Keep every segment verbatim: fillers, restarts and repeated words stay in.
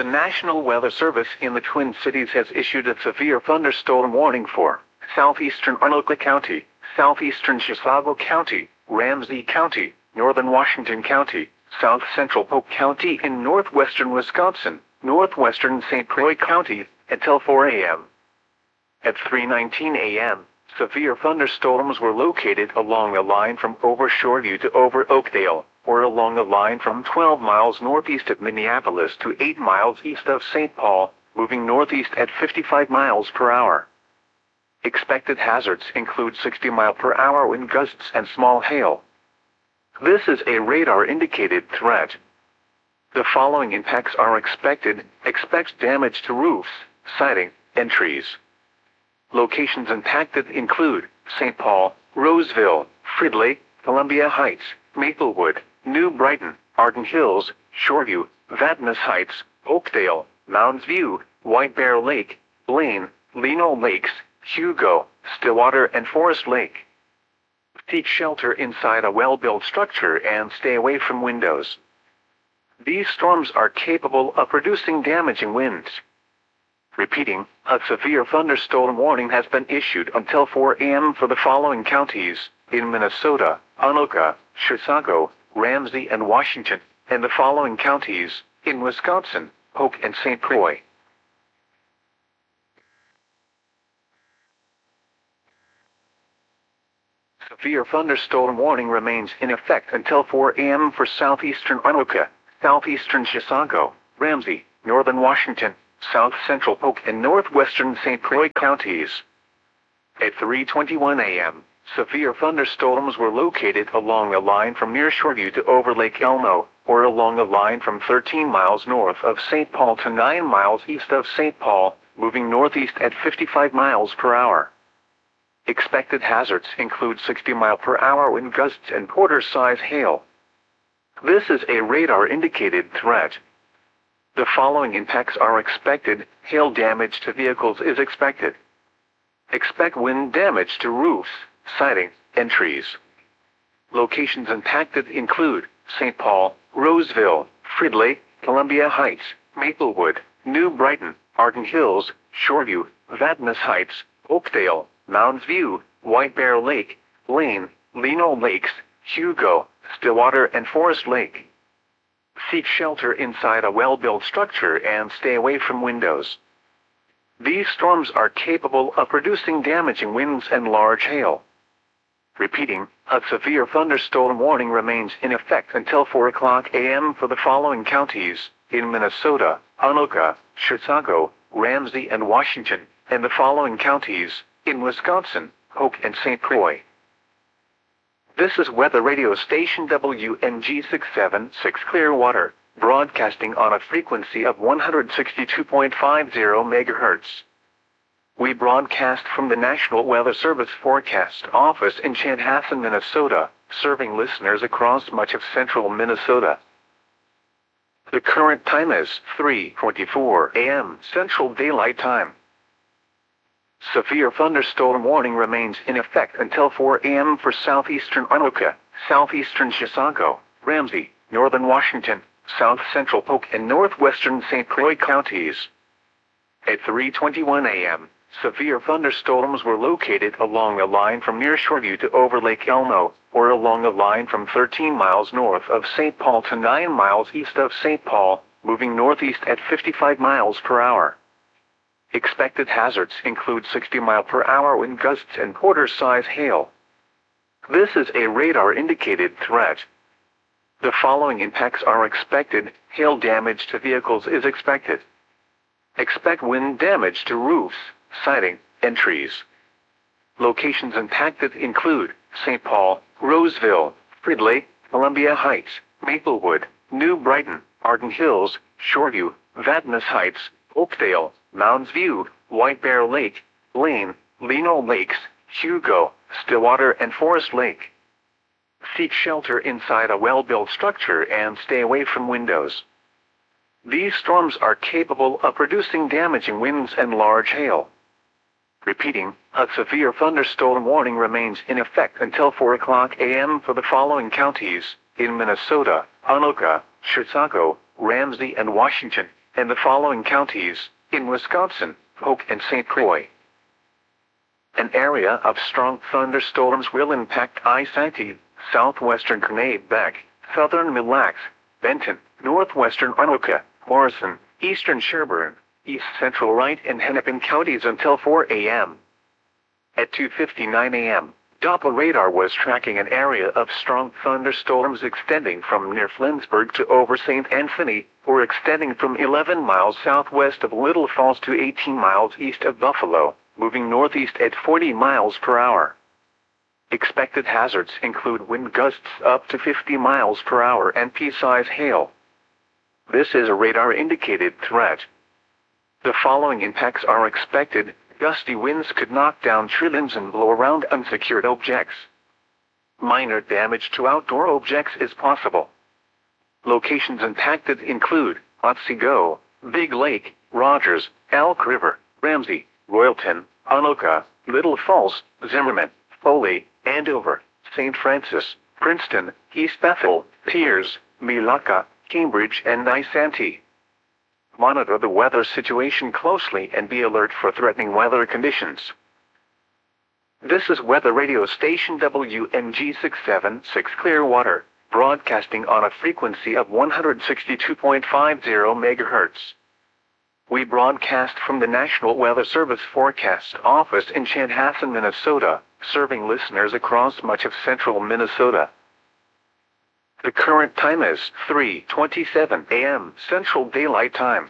The National Weather Service in the Twin Cities has issued a severe thunderstorm warning for southeastern Anoka County, southeastern Chisago County, Ramsey County, northern Washington County, south central Polk County, and northwestern Wisconsin, northwestern Saint Croix County, until four A M At three nineteen A M, severe thunderstorms were located along a line from over Shoreview to over Oakdale, or along a line from twelve miles northeast of Minneapolis to eight miles east of Saint Paul, moving northeast at fifty-five miles per hour. Expected hazards include sixty mile per hour wind gusts and small hail. This is a radar-indicated threat. The following impacts are expected. Expect damage to roofs, siding, and trees. Locations impacted include Saint Paul, Roseville, Fridley, Columbia Heights, Maplewood, New Brighton, Arden Hills, Shoreview, Vadnais Heights, Oakdale, Mounds View, White Bear Lake, Blaine, Lino Lakes, Hugo, Stillwater, and Forest Lake. Seek shelter inside a well-built structure and stay away from windows. These storms are capable of producing damaging winds. Repeating, a severe thunderstorm warning has been issued until four A M for the following counties in Minnesota: Anoka, Chisago, Ramsey, and Washington, and the following counties in Wisconsin: Polk and Saint Croix. Severe thunderstorm warning remains in effect until four A M for southeastern Anoka, southeastern Chisago, Ramsey, northern Washington, south central Polk, and northwestern Saint Croix counties. At three twenty-one A M, severe thunderstorms were located along a line from near Shoreview to over Lake Elmo, or along a line from thirteen miles north of Saint Paul to nine miles east of Saint Paul, moving northeast at fifty-five miles per hour. Expected hazards include sixty mile per hour wind gusts and quarter-size hail. This is a radar-indicated threat. The following impacts are expected. Hail damage to vehicles is expected. Expect wind damage to roofs, siding, and trees. Locations impacted include Saint Paul, Roseville, Fridley, Columbia Heights, Maplewood, New Brighton, Arden Hills, Shoreview, Vadnais Heights, Oakdale, Mounds View, White Bear Lake, Blaine, Lino Lakes, Hugo, Stillwater, and Forest Lake. Seek shelter inside a well-built structure and stay away from windows. These storms are capable of producing damaging winds and large hail. Repeating, a severe thunderstorm warning remains in effect until four o'clock A M for the following counties in Minnesota: Anoka, Chisago, Ramsey, and Washington, and the following counties in Wisconsin: Polk and Saint Croix. This is weather radio station W N G six seven six Clearwater, broadcasting on a frequency of one hundred sixty-two point five zero megahertz. We broadcast from the National Weather Service Forecast Office in Chanhassen, Minnesota, serving listeners across much of central Minnesota. The current time is three twenty-four A M Central Daylight Time. Severe thunderstorm warning remains in effect until four A M for southeastern Anoka, southeastern Chisago, Ramsey, northern Washington, south central Polk, and northwestern Saint Croix counties. At three twenty-one A M, severe thunderstorms were located along a line from near Shoreview to over Lake Elmo, or along a line from thirteen miles north of Saint Paul to nine miles east of Saint Paul, moving northeast at fifty-five miles per hour. Expected hazards include sixty mile per hour wind gusts and quarter-size hail. This is a radar-indicated threat. The following impacts are expected. Hail damage to vehicles is expected. Expect wind damage to roofs, siding, and trees. Locations impacted include Saint Paul, Roseville, Fridley, Columbia Heights, Maplewood, New Brighton, Arden Hills, Shoreview, Vadnais Heights, Oakdale, Mounds View, White Bear Lake, Blaine, Lino Lakes, Hugo, Stillwater, and Forest Lake. Seek shelter inside a well-built structure and stay away from windows. These storms are capable of producing damaging winds and large hail. Repeating, a severe thunderstorm warning remains in effect until four o'clock A M for the following counties in Minnesota: Anoka, Chisago, Ramsey, and Washington, and the following counties, in Wisconsin, Polk and Saint Croix. An area of strong thunderstorms will impact I-Santee, southwestern Knabec, southern Mille Lacs, Benton, northwestern Anoka, Morrison, eastern Sherburne, east central Wright and Hennepin counties until four A M At two fifty-nine A M, Doppler radar was tracking an area of strong thunderstorms extending from near Flensburg to over Saint Anthony, or extending from eleven miles southwest of Little Falls to eighteen miles east of Buffalo, moving northeast at forty miles per hour. Expected hazards include wind gusts up to fifty miles per hour and pea-size hail. This is a radar-indicated threat. The following impacts are expected. Gusty winds could knock down tree limbs and blow around unsecured objects. Minor damage to outdoor objects is possible. Locations impacted include Otsego, Big Lake, Rogers, Elk River, Ramsey, Royalton, Anoka, Little Falls, Zimmerman, Foley, Andover, Saint Francis, Princeton, East Bethel, Pierce, Milaca, Cambridge and I-Santee. Monitor the weather situation closely and be alert for threatening weather conditions. This is Weather Radio Station W M G six seven six Clearwater, broadcasting on a frequency of one hundred sixty-two point five zero megahertz. We broadcast from the National Weather Service Forecast Office in Chanhassen, Minnesota, serving listeners across much of central Minnesota. The current time is three twenty-seven A M Central Daylight Time.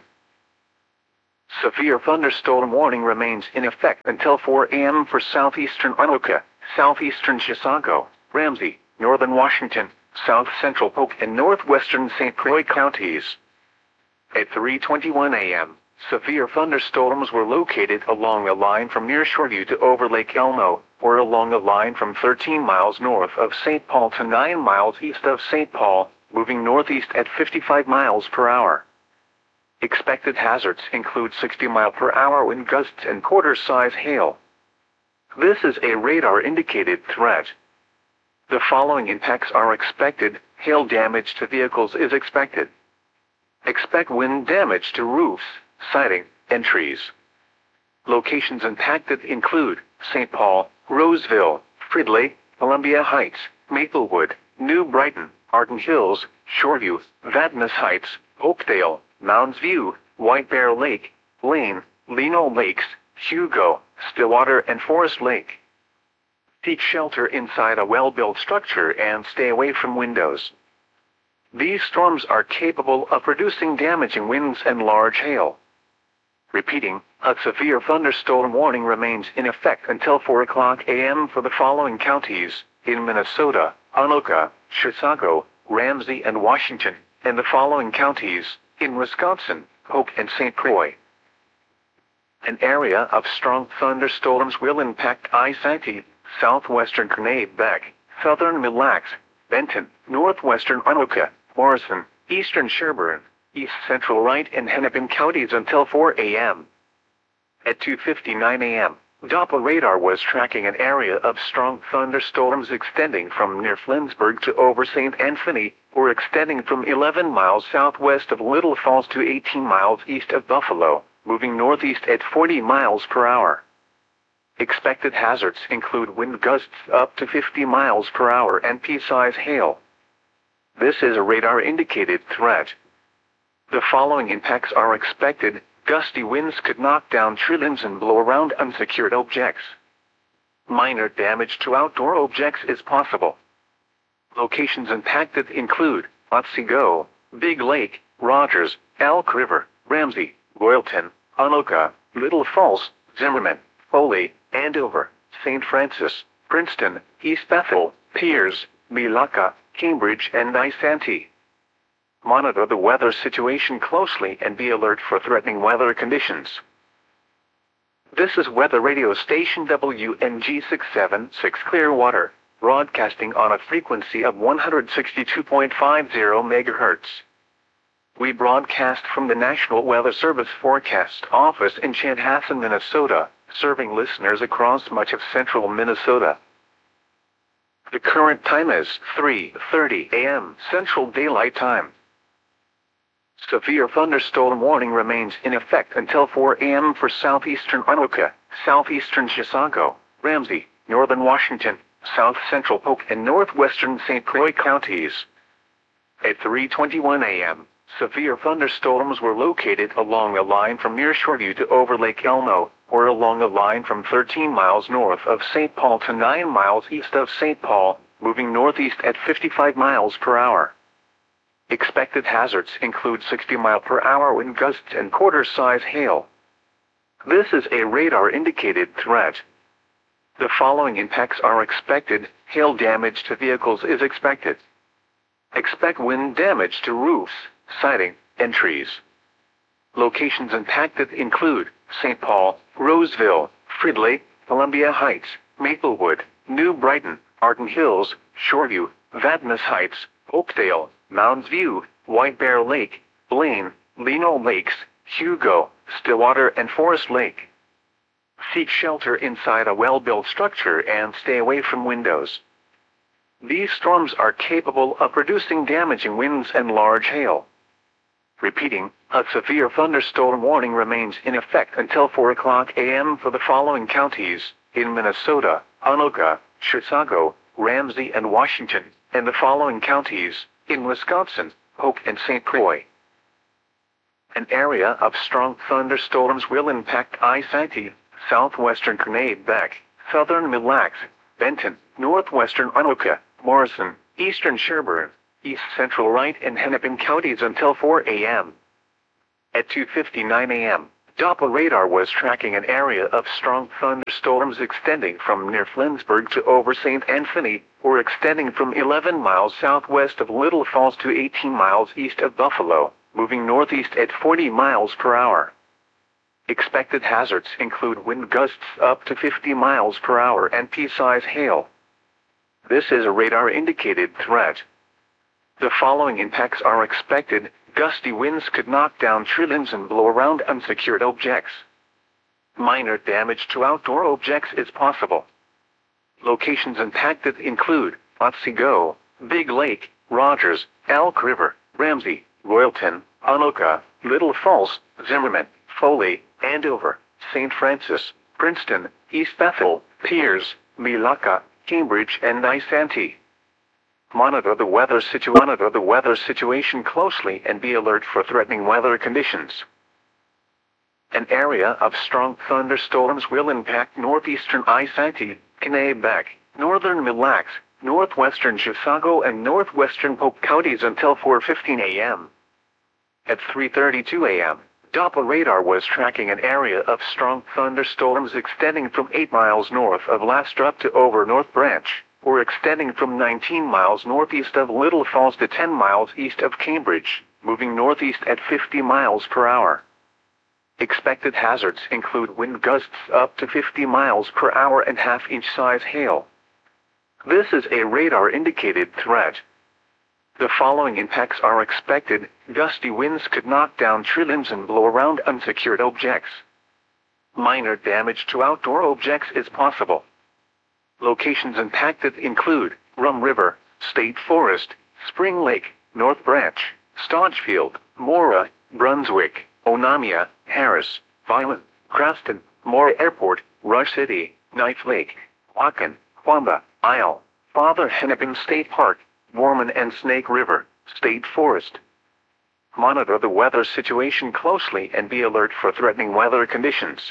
Severe thunderstorm warning remains in effect until four A M for southeastern Anoka, southeastern Chisago, Ramsey, northern Washington, south central Polk and northwestern Saint Croix counties. At three twenty-one A M, severe thunderstorms were located along a line from near Shoreview to over Lake Elmo, or along a line from thirteen miles north of Saint Paul to nine miles east of Saint Paul, moving northeast at fifty-five miles per hour. Expected hazards include sixty mile per hour wind gusts and quarter-size hail. This is a radar-indicated threat. The following impacts are expected. Hail damage to vehicles is expected. Expect wind damage to roofs, siding, and trees. Locations impacted include Saint Paul, Roseville, Fridley, Columbia Heights, Maplewood, New Brighton, Arden Hills, Shoreview, Vadnais Heights, Oakdale, Mounds View, White Bear Lake, Lane, Lino Lakes, Hugo, Stillwater and Forest Lake. Seek shelter inside a well-built structure and stay away from windows. These storms are capable of producing damaging winds and large hail. Repeating, a severe thunderstorm warning remains in effect until four o'clock A M for the following counties, in Minnesota, Anoka, Chisago, Ramsey and Washington, and the following counties, in Wisconsin, Polk and Saint Croix. An area of strong thunderstorms will impact I-Santee, southwestern Knabec, southern Mille Lacs, Benton, northwestern Anoka, Morrison, eastern Sherburne, east central Wright and Hennepin counties until four A M At two fifty-nine A M, Doppler radar was tracking an area of strong thunderstorms extending from near Flensburg to over Saint Anthony, or extending from eleven miles southwest of Little Falls to eighteen miles east of Buffalo, moving northeast at forty miles per hour. Expected hazards include wind gusts up to fifty miles per hour and pea-size hail. This is a radar-indicated threat. The following impacts are expected. Gusty winds could knock down tree limbs and blow around unsecured objects. Minor damage to outdoor objects is possible. Locations impacted include Otsego, Big Lake, Rogers, Elk River, Ramsey, Royalton, Anoka, Little Falls, Zimmerman, Foley, Andover, Saint Francis, Princeton, East Bethel, Pierce, Milaca, Cambridge and I-Santee. Monitor the weather situation closely and be alert for threatening weather conditions. This is Weather Radio Station W M G six seven six Clearwater, broadcasting on a frequency of one hundred sixty-two point five zero megahertz. We broadcast from the National Weather Service Forecast Office in Chanhassen, Minnesota, serving listeners across much of central Minnesota. The current time is three thirty A M Central Daylight Time. Severe thunderstorm warning remains in effect until four A M for southeastern Anoka, southeastern Chisago, Ramsey, northern Washington, south central Polk and northwestern Saint Croix counties. At three twenty-one A M, severe thunderstorms were located along a line from near Shoreview to over Lake Elmo, or along a line from thirteen miles north of Saint Paul to nine miles east of Saint Paul, moving northeast at fifty-five miles per hour. Expected hazards include sixty mile per hour wind gusts and quarter-size hail. This is a radar-indicated threat. The following impacts are expected. Hail damage to vehicles is expected. Expect wind damage to roofs, siding, and trees. Locations impacted include Saint Paul, Roseville, Fridley, Columbia Heights, Maplewood, New Brighton, Arden Hills, Shoreview, Vadnais Heights, Oakdale, Mounds View, White Bear Lake, Blaine, Lino Lakes, Hugo, Stillwater and Forest Lake. Seek shelter inside a well-built structure and stay away from windows. These storms are capable of producing damaging winds and large hail. Repeating, a severe thunderstorm warning remains in effect until four o'clock A M for the following counties, in Minnesota, Anoka, Chisago, Ramsey and Washington, and the following counties, in Wisconsin, Polk and Saint Croix. An area of strong thunderstorms will impact I-Santee, southwestern Kennebec, southern Mille Lacs, Benton, northwestern Anoka, Morrison, eastern Sherburne, east central Wright and Hennepin counties until four A M At two fifty-nine A M, Doppler radar was tracking an area of strong thunderstorms extending from near Flinsburg to over Saint Anthony, or extending from eleven miles southwest of Little Falls to eighteen miles east of Buffalo, moving northeast at forty miles per hour. Expected hazards include wind gusts up to fifty miles per hour and pea-size hail. This is a radar-indicated threat. The following impacts are expected. Gusty winds could knock down tree limbs and blow around unsecured objects. Minor damage to outdoor objects is possible. Locations impacted include Otsego, Big Lake, Rogers, Elk River, Ramsey, Royalton, Anoka, Little Falls, Zimmerman, Foley, Andover, Saint Francis, Princeton, East Bethel, Pierce, Milaca, Cambridge and I-Santee. Monitor the weather situ- monitor the weather situation closely and be alert for threatening weather conditions. An area of strong thunderstorms will impact northeastern I-Santee, Kennebec, northern Mille Lacs, northwestern Chisago and northwestern Polk counties until four fifteen A M At three thirty-two A M, Doppler radar was tracking an area of strong thunderstorms extending from eight miles north of Lastrup to over North Branch, or extending from nineteen miles northeast of Little Falls to ten miles east of Cambridge, moving northeast at fifty miles per hour. Expected hazards include wind gusts up to fifty miles per hour and half-inch size hail. This is a radar-indicated threat. The following impacts are expected. Gusty winds could knock down tree limbs and blow around unsecured objects. Minor damage to outdoor objects is possible. Locations impacted include Rum River, State Forest, Spring Lake, North Branch, Staunchfield, Mora, Brunswick, Onamia, Harris, Violin, Crafton, Mora Airport, Rush City, Knife Lake, Waukegan, Wamba, Isle, Father Hennepin State Park, Mormon and Snake River, State Forest. Monitor the weather situation closely and be alert for threatening weather conditions.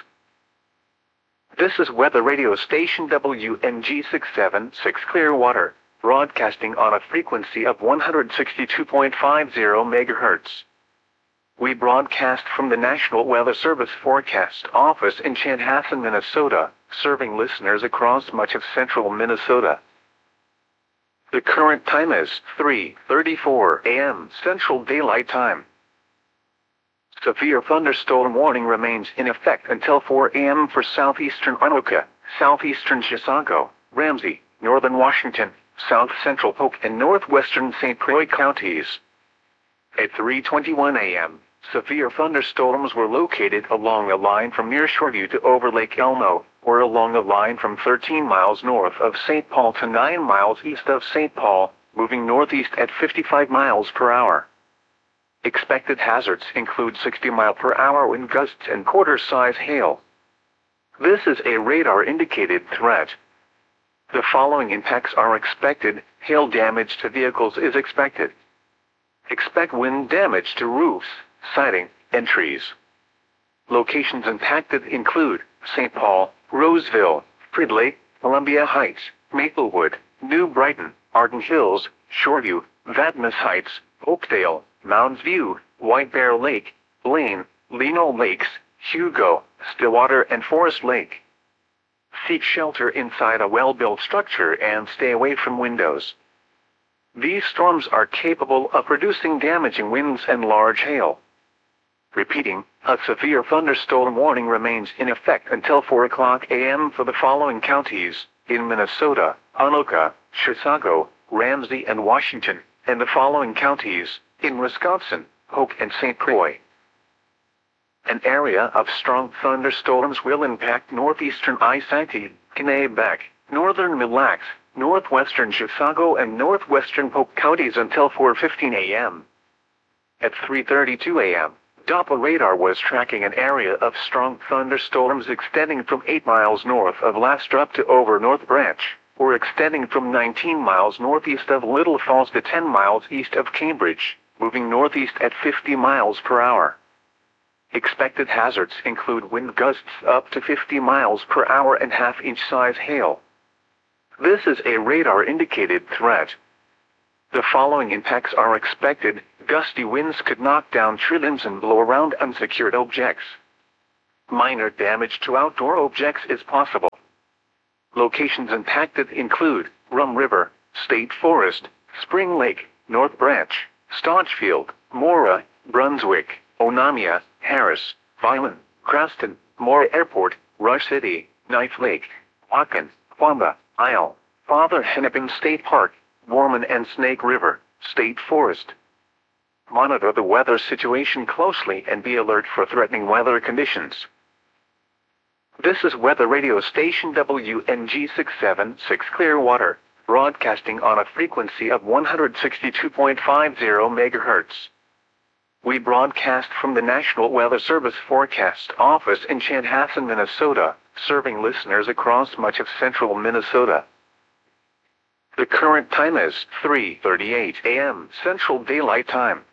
This is Weather Radio Station W N G six seven six Clearwater, broadcasting on a frequency of one hundred sixty-two point five zero megahertz. We broadcast from the National Weather Service Forecast Office in Chanhassen, Minnesota, serving listeners across much of central Minnesota. The current time is three thirty-four A M Central Daylight Time. Severe thunderstorm warning remains in effect until four A M for southeastern Anoka, southeastern Chisago, Ramsey, northern Washington, south central Polk and northwestern Saint Croix counties. At three twenty-one A M, severe thunderstorms were located along a line from near Shoreview to over Lake Elmo, or along a line from thirteen miles north of Saint Paul to nine miles east of Saint Paul, moving northeast at fifty-five miles per hour. Expected hazards include sixty mile per hour wind gusts and quarter-size hail. This is a radar-indicated threat. The following impacts are expected. Hail damage to vehicles is expected. Expect wind damage to roofs, siding, and trees. Locations impacted include Saint Paul, Roseville, Fridley, Columbia Heights, Maplewood, New Brighton, Arden Hills, Shoreview, Vadnais Heights, Oakdale, Mounds View, White Bear Lake, Blaine, Lino Lakes, Hugo, Stillwater, and Forest Lake. Seek shelter inside a well-built structure and stay away from windows. These storms are capable of producing damaging winds and large hail. Repeating, a severe thunderstorm warning remains in effect until four o'clock a m for the following counties: in Minnesota, Anoka, Chisago, Ramsey, and Washington, and the following counties: in Wisconsin, Hoke and Saint Croix. An area of strong thunderstorms will impact northeastern Isanti, Kennebec, northern Mille Lacs, northwestern Chisago, and northwestern Polk counties until four fifteen a m At three thirty-two a m, Doppler radar was tracking an area of strong thunderstorms extending from eight miles north of Lastrup to over North Branch, or extending from nineteen miles northeast of Little Falls to ten miles east of Cambridge, moving northeast at fifty miles per hour. Expected hazards include wind gusts up to fifty miles per hour and half-inch size hail. This is a radar-indicated threat. The following impacts are expected. Gusty winds could knock down tree limbs and blow around unsecured objects. Minor damage to outdoor objects is possible. Locations impacted include Rum River, State Forest, Spring Lake, North Branch, Staunchfield, Mora, Brunswick, Onamia, Harris, Violin, Creston, Mora Airport, Rush City, Knife Lake, Whatcom, Wamba, Isle, Father Hennepin State Park, Mormon and Snake River, State Forest. Monitor the weather situation closely and be alert for threatening weather conditions. This is Weather Radio Station W N G six seven six Clearwater, broadcasting on a frequency of one hundred sixty-two point five zero megahertz. We broadcast from the National Weather Service Forecast Office in Chanhassen, Minnesota, serving listeners across much of central Minnesota. The current time is three thirty-eight a m Central Daylight Time.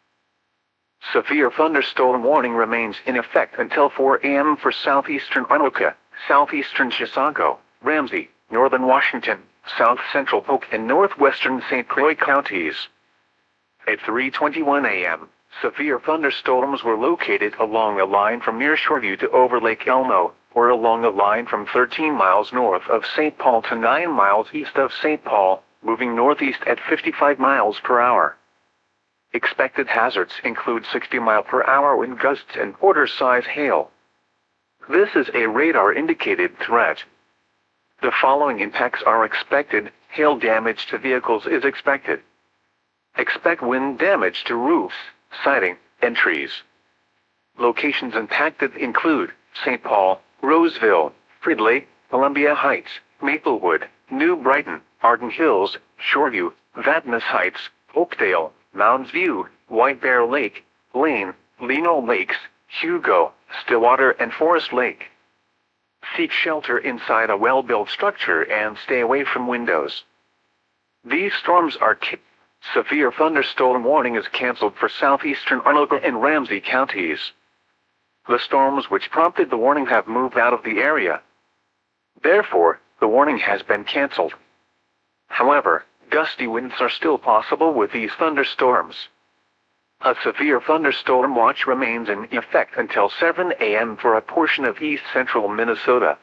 Severe thunderstorm warning remains in effect until four a m for southeastern Anoka, southeastern Chisago, Ramsey, northern Washington, south central Polk, and northwestern Saint Croix counties. At three twenty-one a m, severe thunderstorms were located along a line from near Shoreview to over Lake Elmo, or along a line from thirteen miles north of Saint Paul to nine miles east of Saint Paul, moving northeast at fifty-five miles per hour. Expected hazards include sixty mile per hour wind gusts and quarter-size hail. This is a radar-indicated threat. The following impacts are expected. Hail damage to vehicles is expected. Expect wind damage to roofs, siding, and trees. Locations impacted include Saint Paul, Roseville, Fridley, Columbia Heights, Maplewood, New Brighton, Arden Hills, Shoreview, Vadnais Heights, Oakdale, Mounds View, White Bear Lake, Blaine, Lino Lakes, Hugo, Stillwater, and Forest Lake. Seek shelter inside a well-built structure and stay away from windows. These storms are ca- severe thunderstorm warning is canceled for southeastern Anoka and Ramsey counties. The storms which prompted the warning have moved out of the area. Therefore, the warning has been canceled. However, gusty winds are still possible with these thunderstorms. A severe thunderstorm watch remains in effect until seven a m for a portion of east-central Minnesota.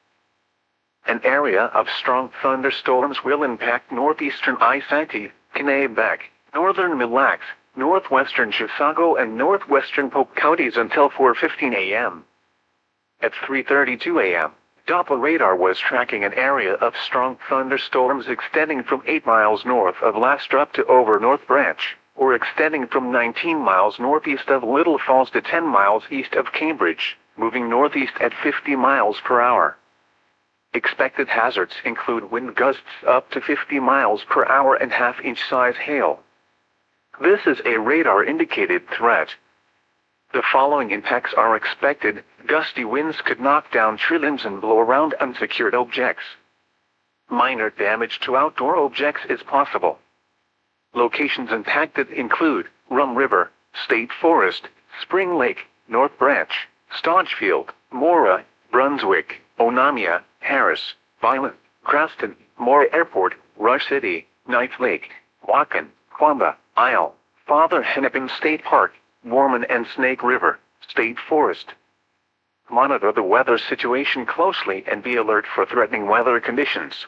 An area of strong thunderstorms will impact northeastern Isanti, Kennebec, northern Mille Lacs, northwestern Chisago, and northwestern Polk counties until four fifteen a m At three thirty-two a m, Doppler radar was tracking an area of strong thunderstorms extending from eight miles north of Lastrup to over North Branch, or extending from nineteen miles northeast of Little Falls to ten miles east of Cambridge, moving northeast at fifty miles per hour. Expected hazards include wind gusts up to fifty miles per hour and half-inch size hail. This is a radar-indicated threat. The following impacts are expected. Gusty winds could knock down tree limbs and blow around unsecured objects. Minor damage to outdoor objects is possible. Locations impacted include Rum River, State Forest, Spring Lake, North Branch, Staunchfield, Mora, Brunswick, Onamia, Harris, Violent, Cranston, Mora Airport, Rush City, Knife Lake, Waukon, Quamba, Isle, Father Hennepin State Park, Mormon and Snake River, State Forest. Monitor the weather situation closely and be alert for threatening weather conditions.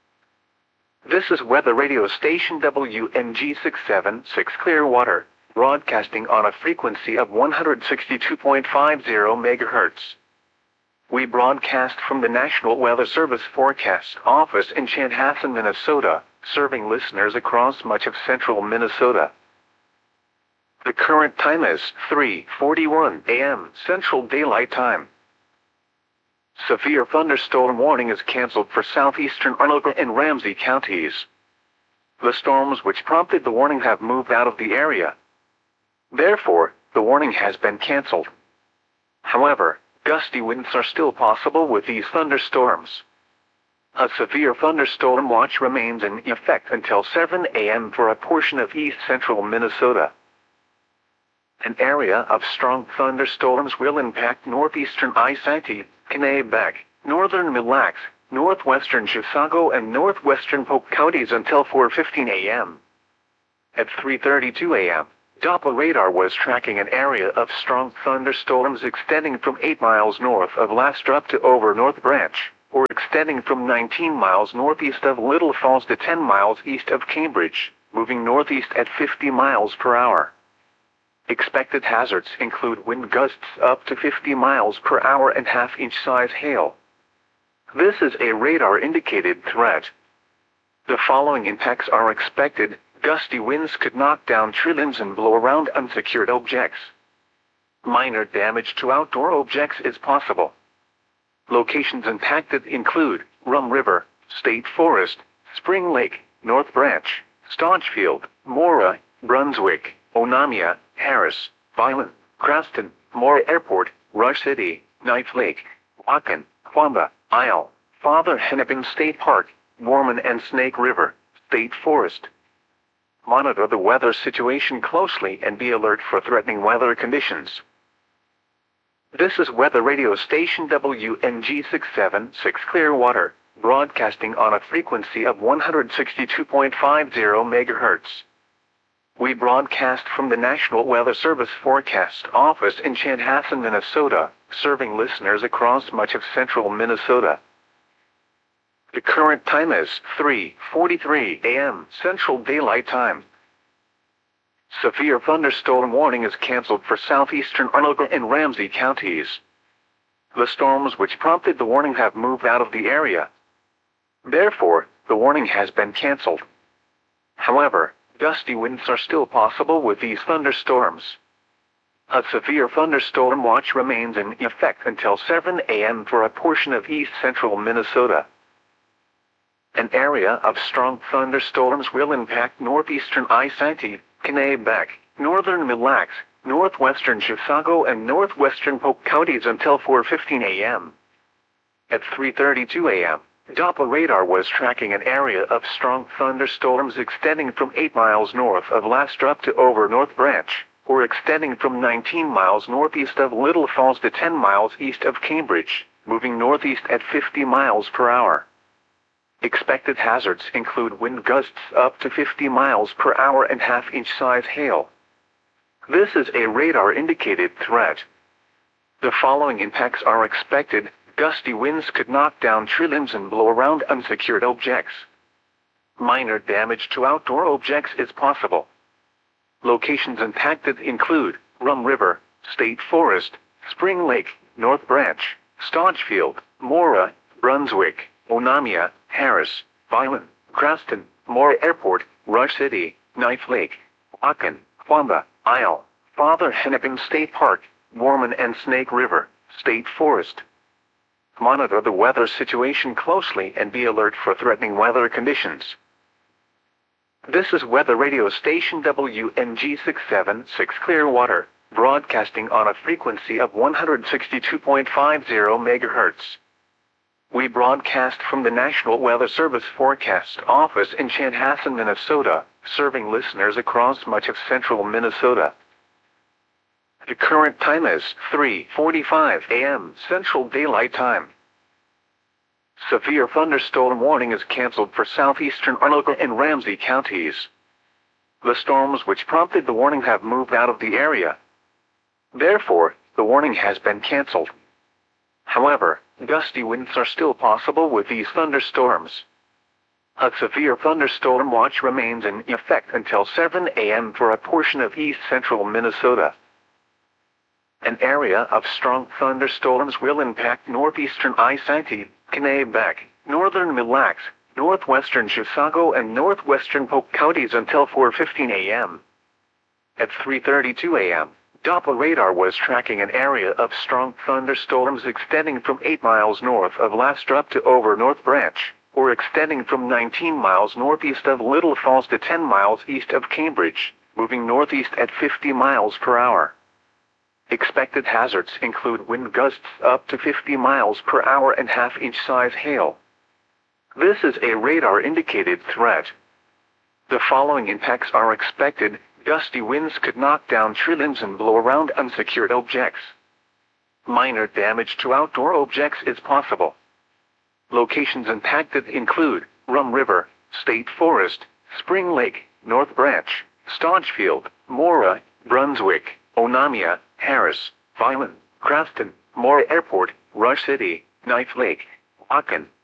This is Weather Radio Station W N G six seven six Clearwater, broadcasting on a frequency of one hundred sixty-two point five zero megahertz. We broadcast from the National Weather Service Forecast Office in Chanhassen, Minnesota, serving listeners across much of central Minnesota. The current time is three forty-one a m Central Daylight Time. Severe thunderstorm warning is canceled for southeastern Anoka and Ramsey counties. The storms which prompted the warning have moved out of the area. Therefore, the warning has been canceled. However, gusty winds are still possible with these thunderstorms. A severe thunderstorm watch remains in effect until seven a m for a portion of east central Minnesota. An area of strong thunderstorms will impact northeastern Isanti, Kanabec, northern Mille Lacs, northwestern Chisago and northwestern Polk counties until four fifteen a m At three thirty-two a m, Doppler radar was tracking an area of strong thunderstorms extending from eight miles north of Lastrup to over North Branch, or extending from nineteen miles northeast of Little Falls to ten miles east of Cambridge, moving northeast at fifty miles per hour. Expected hazards include wind gusts up to fifty miles per hour and half-inch size hail. This is a radar-indicated threat. The following impacts are expected. Gusty winds could knock down tree limbs and blow around unsecured objects. Minor damage to outdoor objects is possible. Locations impacted include Rum River, State Forest, Spring Lake, North Branch, Staunchfield, Mora, Brunswick, Onamia, Harris, Violent, Cranston, Mora Airport, Rush City, Knife Lake, Waukon, Quamba, Isle, Father Hennepin State Park, Mormon and Snake River, State Forest. Monitor the weather situation closely and be alert for threatening weather conditions. This is Weather Radio Station W N G six seven six Clearwater, broadcasting on a frequency of one hundred sixty-two point five zero megahertz. We broadcast from the National Weather Service Forecast Office in Chanhassen, Minnesota, serving listeners across much of central Minnesota. The current time is three forty-three a m Central Daylight Time. Severe thunderstorm warning is canceled for southeastern Anoka and Ramsey counties. The storms which prompted the warning have moved out of the area. Therefore, the warning has been canceled. However, gusty winds are still possible with these thunderstorms. A severe thunderstorm watch remains in effect until seven a m for a portion of east central Minnesota. An area of strong thunderstorms will impact northeastern Isanti, Kanabec, northern Mille Lacs, northwestern Chisago and northwestern Polk counties until four fifteen a m At three thirty-two a m, Doppler radar was tracking an area of strong thunderstorms extending from eight miles north of Lastrup to over North Branch, or extending from nineteen miles northeast of Little Falls to ten miles east of Cambridge, moving northeast at fifty miles per hour. Expected hazards include wind gusts up to fifty miles per hour and half-inch size hail. This is a radar-indicated threat. The following impacts are expected. Gusty winds could knock down tree limbs and blow around unsecured objects. Minor damage to outdoor objects is possible. Locations impacted include Rum River, State Forest, Spring Lake, North Branch, Staunchfield, Mora, Brunswick, Onamia, Harris, Violent, Cranston, Mora Airport, Rush City, Knife Lake, Waukon, Quamba, Isle, Father Hennepin State Park, Mormon and Snake River, State Forest. Monitor the weather situation closely and be alert for threatening weather conditions. This is weather radio station W N G six seven six Clearwater, broadcasting on a frequency of one hundred sixty-two point five zero megahertz. We broadcast from the National Weather Service Forecast Office in Chanhassen, Minnesota, serving listeners across much of central Minnesota. The current time is three forty-five a m Central Daylight Time. Severe thunderstorm warning is canceled for southeastern Anoka and Ramsey counties. The storms which prompted the warning have moved out of the area. Therefore, the warning has been canceled. However, gusty winds are still possible with these thunderstorms. A severe thunderstorm watch remains in effect until seven a m for a portion of east-central Minnesota. An area of strong thunderstorms will impact northeastern Isanti, Kennebec, northern Mille Lacs, northwestern Chisago and northwestern Polk counties until four fifteen a m At three thirty-two a m, Doppler radar was tracking an area of strong thunderstorms extending from eight miles north of Lastrup to over North Branch, or extending from nineteen miles northeast of Little Falls to ten miles east of Cambridge, moving northeast at fifty miles per hour. Expected hazards include wind gusts up to fifty miles per hour and half-inch size hail. This is a radar-indicated threat. The following impacts are expected. Gusty winds could knock down tree limbs and blow around unsecured objects. Minor damage to outdoor objects is possible. Locations impacted include Rum River, State Forest, Spring Lake, North Branch, Staunchfield, Mora, Brunswick, Onamia, Harris, Vineland, Crafton, Mora Airport, Rush City, Knife Lake, Aachen,